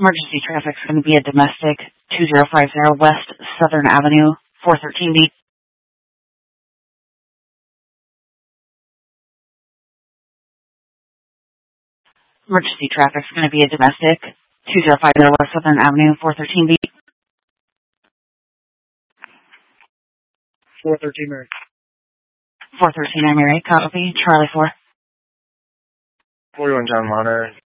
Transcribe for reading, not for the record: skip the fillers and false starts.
Emergency traffic is going to be a domestic 2050 West Southern Avenue, 413B. Emergency traffic is going to be a domestic 2050 West Southern Avenue, 413B. 413 Mary. 413 Mary, copy. Charlie 4. 41 John Monter,